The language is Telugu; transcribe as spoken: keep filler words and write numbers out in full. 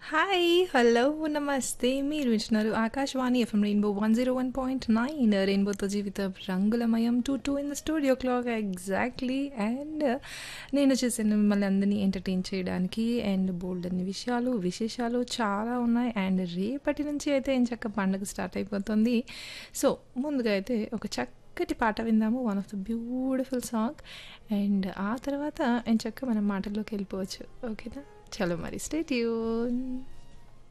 హాయ్! హలో! నమస్తే. మీరు వింటున్నారు Akashvani FM rainbow one zero one point nine రెయిన్బోతో జీవితం రంగులమయం two two in the studio clock exactly. And నేను వచ్చేసాను మిమ్మల్ని అందరిని ఎంటర్‌టైన్ చేయడానికి. అండ్ బోలెడన్ని విషయాలు, విశేషాలు చాలా ఉన్నాయి. అండ్ రేపటి నుంచి అయితే ఎంచక్కా పండగ స్టార్ట్ అయిపోతుంది. సో, ముందుగా అయితే ఒక చక్కటి పాట విందాము. One of the beautiful song. And ఆ తర్వాత ఎంచక్కా మనం మాటల్లోకి వెళ్ళిపోవచ్చు. ఓకేనా? చలో మరి స్టే ట్యూన్.